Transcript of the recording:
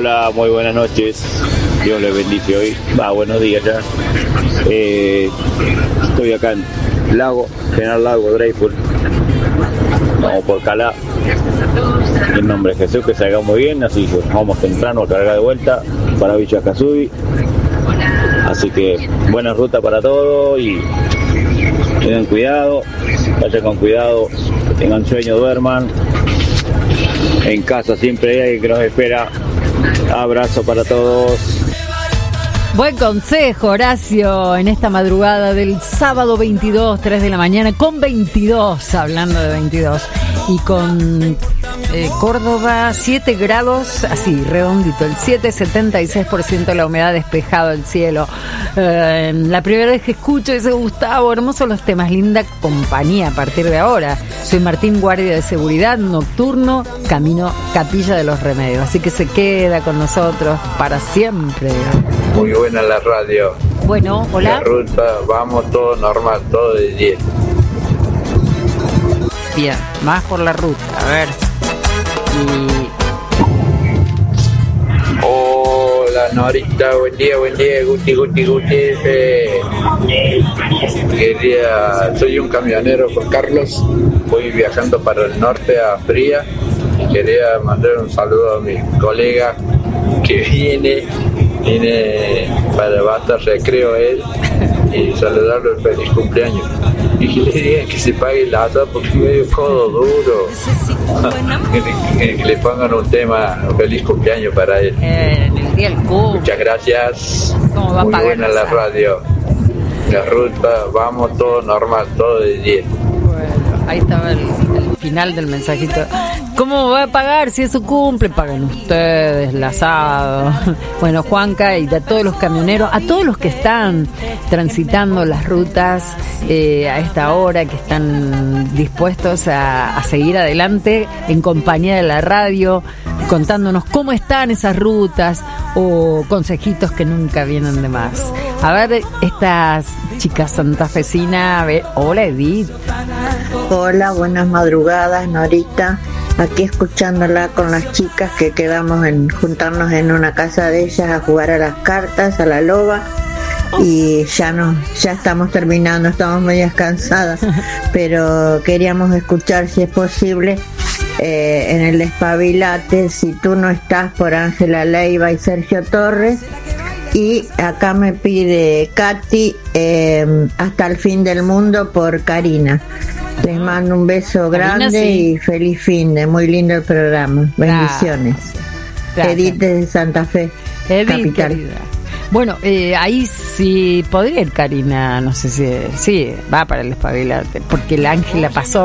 Hola, muy buenas noches. Dios les bendice hoy. Buenos días ya. Estoy acá en General Lago, Dreyfus. Vamos por Calá. En nombre de Jesús, que salga muy bien. Así que vamos temprano a cargar de vuelta para Villa Casubi. Así que buena ruta para todos y tengan cuidado, vayan con cuidado, que tengan sueño, duerman. En casa siempre hay alguien que nos espera. Abrazo para todos. Buen consejo, Horacio, en esta madrugada del sábado 22, 3 de la mañana, con 22, hablando de 22, y con Córdoba 7 grados, así, redondito, el 7,76% la humedad, despejado el cielo. La primera vez que escucho ese Gustavo, hermosos los temas, linda compañía a partir de ahora. Soy Martín, guardia de seguridad nocturno, camino Capilla de los Remedios, así que se queda con nosotros para siempre. Muy buena la radio. Bueno, hola. La ruta, vamos, todo normal, todo de 10. Bien, más por la ruta, a ver. Hola Norita, buen día, Guti. Soy un camionero con Carlos, voy viajando para el norte a Fría y quería mandar un saludo a mi colega que viene para Basta Recreo él y saludarlo el feliz cumpleaños y que le digan que se pague el asado porque es medio codo duro. que le pongan un tema, un feliz cumpleaños para él. En el día del cumple. Muchas gracias. ¿Cómo va a muy pagar buena la radio, la ruta, vamos, todo normal, todo de 10. Bueno, ahí estaba el final del mensajito. ¿Cómo va a pagar si es su cumple? Pagan ustedes el asado. Bueno, Juanca, y a todos los camioneros, a todos los que están transitando las rutas a esta hora, que están dispuestos a seguir adelante en compañía de la radio, contándonos cómo están esas rutas o consejitos que nunca vienen de más. A ver, estas chicas santafesinas, a ver, hola Edith. Hola, buenas madrugadas, Norita. Aquí escuchándola con las chicas que quedamos en juntarnos en una casa de ellas a jugar a las cartas, a la loba, y ya estamos terminando, estamos medias cansadas, pero queríamos escuchar, si es posible, en el Despabilate, Si tú no estás, por Ángela Leiva y Sergio Torres. Y acá me pide Katy, Hasta el fin del mundo, por Karina. Les mando un beso grande, Karina, sí. Y feliz fin de, muy lindo el programa. Bendiciones. Gracias. Edith de Santa Fe, Edith, capital. Querida. Bueno, ahí sí podría ir Karina, no sé si va para el Despabilate, porque la Ángela pasó.